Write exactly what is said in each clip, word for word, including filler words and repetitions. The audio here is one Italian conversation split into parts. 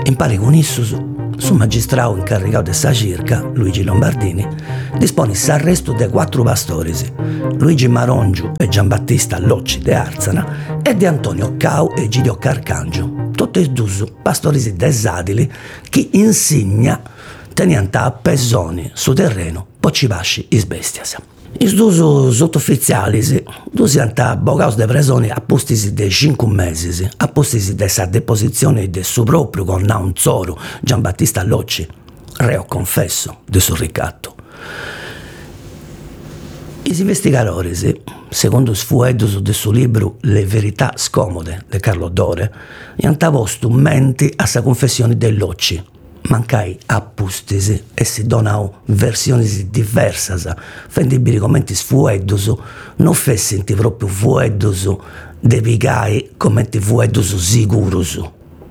In pari con isso, su magistrato incaricato de sa circa, Luigi Lombardini, dispone s'arresto de quattro pastori, Luigi Marongiu e Giambattista Locci de Arzana e di Antonio Cau e Egidio Carcangio, tutti e due pastori desadili che insigna teniant a pesoni su terreno po' ci pasci is bestias. Is due sottufficiali due siant abogados de presone a postisi de cinque mesi, a postisi de sa deposizione de su propriu connau Zoro Giambattista Locci, reo confesso de su ricatto. Is investigadores, secondo is fueddos de su libru Le verità scomode de Carlo Dore, iant postu menti a sa confessione de Locci, mancai appustisi e si donau versioni diversas, fendibili commenti fueddos, non fessint proprio fueddos de pigai commenti fueddos sigurus.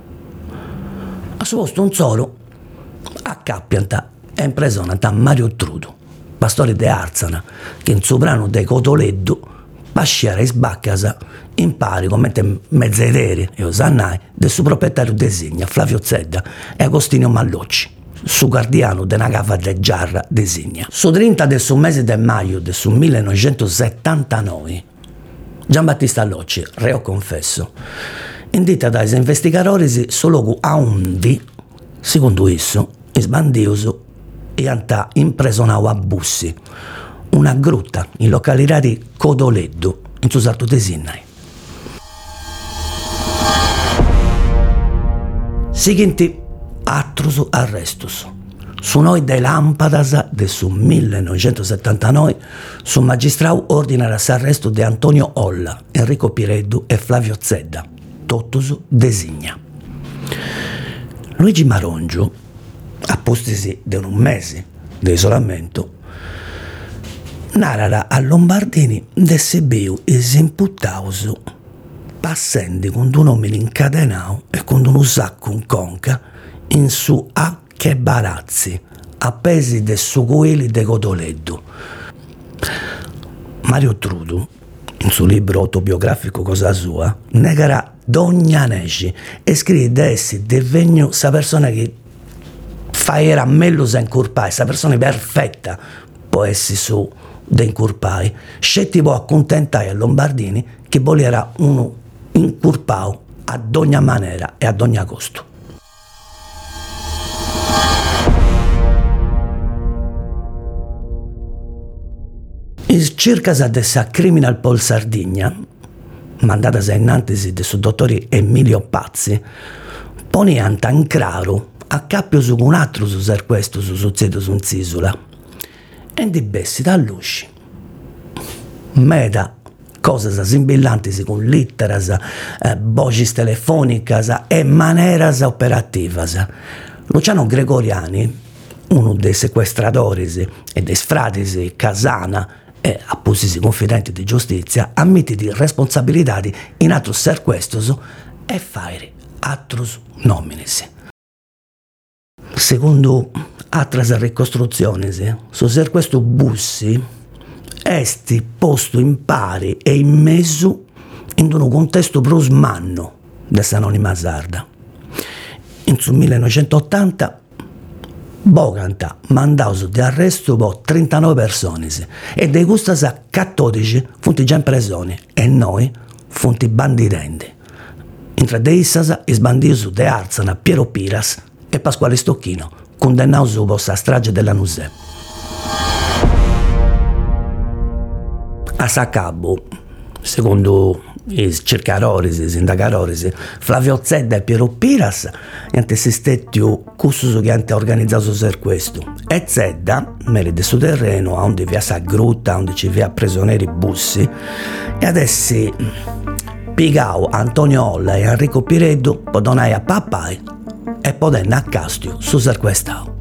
A su posto un solo accappiant e impresonant a Mario Trudu, pastore de Arzana, che in su brano de Cotoleddu pasciara is baccas in pari commente mezzederi e osannai del suo proprietario designa Flavio Zedda e Agostinio Mallocci, su guardiano de una cava de Giarra designa. Su trenta del su mese de maio del su millenovecentosettantanove, Giambattista Locci, reo confesso, indita dai investigadores solo a undi, secondo isso, is bandius iant impresonau a Bussi, una grutta in località di Cotoleddu, in su sartu desinnai. Seguinti atrus arrestus. Su noi de lampadas de su millenovecentosettantanove, su magistrau ordinara s'arresto de Antonio Olla, Enrico Pireddu e Flavio Zedda, totus designa. Luigi Marongiu, a postisi de un mese de isolamento, narara a Lombardini de sebiu is imputaus passendi con un uomo incadenau e con un sacco in conca in su a che barazzi, appesi de su coeli de Cotoleddu. Mario Trudu, in suo libro autobiografico Cosa Sua, negherà d'ogni neci e scrive de essi devegno sa persona che fa era meglio sa incurpai, sa persona perfetta può essi su de incurpai, scetti può accontentai a Lombardini che voleva uno incurpau ad ogni maniera e ad ogni costo. Is circas de sa Criminal Pol Sardigna, mandatas innantis de su dottore Emilio Pazzi, poniant in claro a cappius con atrus serquestus succedus in s'isula, e di bessi dall'usci. Meda cosas simbillantis con litteras, eh, vocis telefonicas e maneras operativas. Luciano Gregoriani, uno dei sequestradoris e dei sfradis Casana e apposisi confidenti di giustizia, ammette di responsabilità in atrus serquestus e faere atrus nominis. Secondo atras ricostruzzionis, su serquestu Bussi esti posto in pari e in mezzo in un contesto prosmanno dell'anonima sarda. In su millenovecentottanta bogant mandaus di arresto per trentanove persone e dei custas quattordici funt già in presone e noi funt bandidenti. Intra de issas is bandius de Arzana, Piero Piras e Pasquale Stocchino, condennaus per sa strage della Nusè. A sa cabo, secondo i cercadores, i indagadores, Flavio Zedda e Piero Piras iant esistettiu cussus che ant organizzato su serquestu. E Zedda, meri de su terreno, a onde via sa grutta, onde ci via presoneri Bussi, e adessi pigau Antonio Olla e Enrico Pireddu po donai a papai e podenna a castiu su serquestau.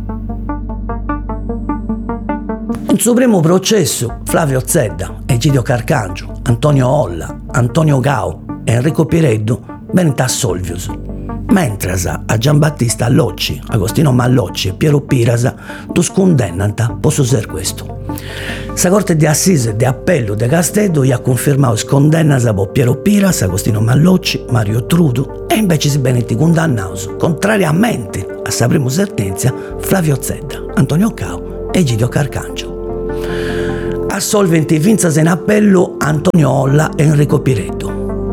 In suo primo processo, Flavio Zedda, Egidio Carcangio, Antonio Olla, Antonio Cau e Enrico Pireddu venint assolvius, mentre a Giambattista Locci, Agostino Mallocci e Piero Piras dus condennant po su serquestu. Sa Corte di Assise de Appello de Casteddu gli ha confermato condannas per Piero Piras, Agostino Mallocci, Mario Trudu e invece si benenti condannato, contrariamente a sa prima sentenza, Flavio Zedda, Antonio Cao e Egidio Carcangelo. Assolventi vinzas in appello Antonio Olla e Enrico Piretto.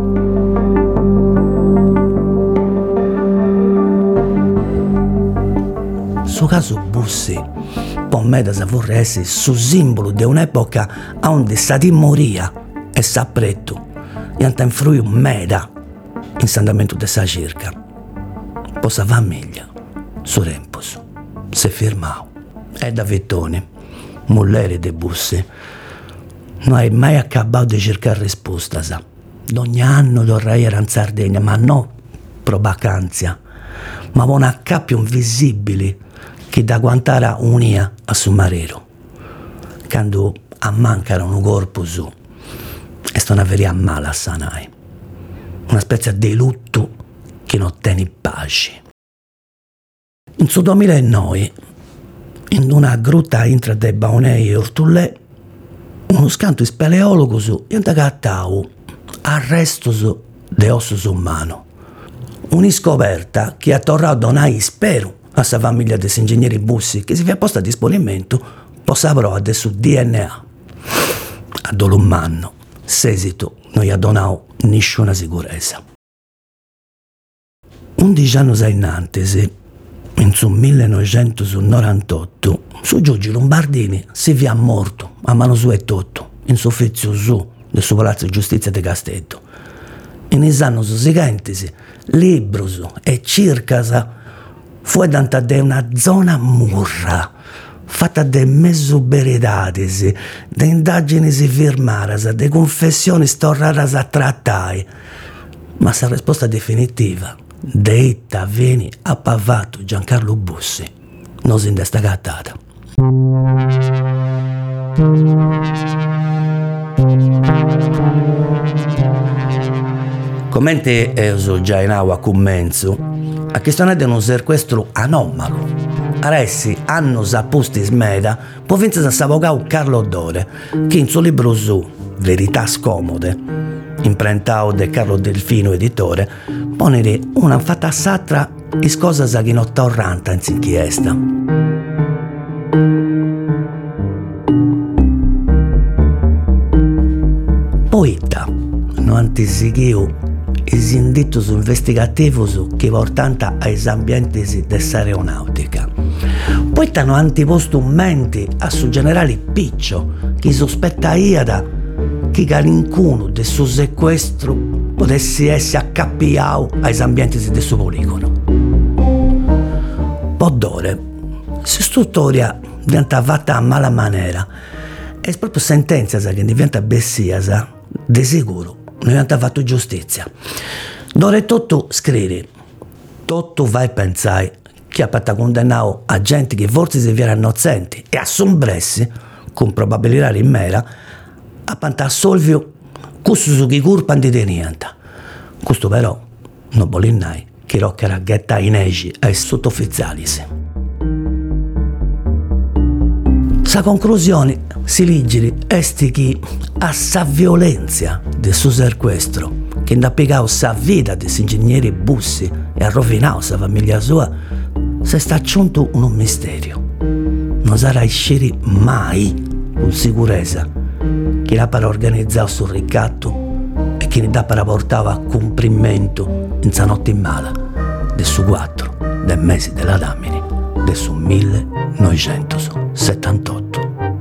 Su caso Bussi, per me vorrei essere su simbolo di un'epoca onde sa timoria e s'appretto e anta influì un meda in s'andamento de sa circa. Per sa famiglia, su Rempus, se firmau. E da Vittoni, mulleri de Bussi, non hai mai accabato di cercare risposta, sa. Ogni anno dovrei era in Sardegna, ma no pro vacanzia, ma con accappion visibili che da quant'era unia a su marero. Quando ammancano un corpo su, è una vera mala sanai. Una specie di lutto che non tiene pace. In su duemilanove, in una grutta intra dei Baunei e Ortullè, uno scanto speleologo su intagattau arresto su de ossos umano. Un'iscoperta che ha tornato a donare spero a sa famiglia dei ingegneri Bussi che si è posta a disponimento per sa prova del suo D N A. A dell'umano, s'esito non gli ha donato nessuna sicurezza. Undici anni innanzi, in su millenovecentonorantotto, su Giorgio Lombardini si via morto a mano sua e tutto, in suffizio su del suo palazzo di giustizia di Casteddu. In i anni seguenti, libros e circasa fu danta de una zona murra, fatta de mesuberidades, de indagini firmaras, de confessioni storraras a trattai. Ma sa risposta definitiva, de itta veni appavato Giancarlo Bussi, non si indesta gattata. Commente eso già in agua commenzo, a questionare un sequestro anomalo. Aressi hanno sapusti smeda, può vincere a s'avvocato Carlo Dore, che in suo libro su Verità scomode, imprentato de Carlo Delfino editore, ponere una fatta satra is cosas che non torranta in s'inchiesta. Poeta, non antisichiu is inditus investigativos che portanta ai ambienti dell'aeronautica. Poi t'hanno antiposto menti a su generale Piccio, che sospettaiada che calincuno del suo sequestro potesse essere accappiato ai ambienti del suo poligono. Podore, se sta storia diventa fatta a mala maniera, è proprio sentenza che diventa bessiasa, di sicuro non diventa fatto giustizia. Dore tutto scrive, tutto vai a pensare che ha fatto condannato a gente che forse si viene innocenti e assombresse, con probabilità in mera, a panta assolvio questo su chi curpan di niente. Questo però non vuole mai che rocca ghetta in egi ai sottufficiali. Sa conclusione si legge esti che a sa violenza del suo sequestro, che ha piegato sa vita degli ingegneri Bussi e ha rovinato sa famiglia sua, se sta aggiunto un misterio. Non sarà uscire mai con sicurezza chi l'ha per organizzare sul ricatto e chi ne dà per portare a compimento in sa notte in mala del suo quattro del mese della Damini del suo millenovecentosettantotto.